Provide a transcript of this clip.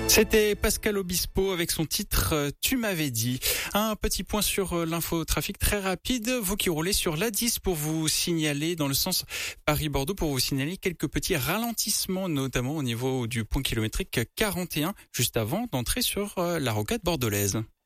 C'était Pascal Obispo avec son titre Tu m'avais dit. Un petit point sur l'infotrafic très rapide. Vous qui roulez sur l'A10 pour vous signaler dans le sens Paris-Bordeaux, pour vous signaler quelques petits ralentissements, notamment au niveau du point kilométrique 41, juste avant d'entrer sur la rocade bordelaise.